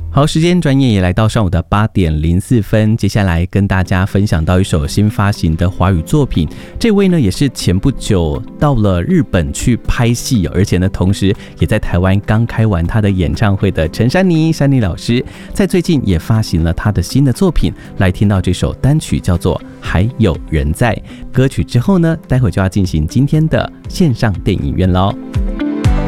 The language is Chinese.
好，时间转眼也来到上午的8点04分，接下来跟大家分享到一首新发行的华语作品。这位呢也是前不久到了日本去拍戏，而且呢同时也在台湾刚开完他的演唱会的陈珊妮老师，在最近也发行了他的新的作品，来听到这首单曲叫做《还有人在》。歌曲之后呢，待会就要进行今天的线上电影院咯。